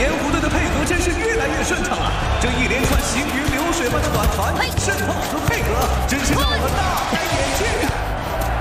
盐湖队的配合真是越来越顺畅了，这一连串行云流水般的短传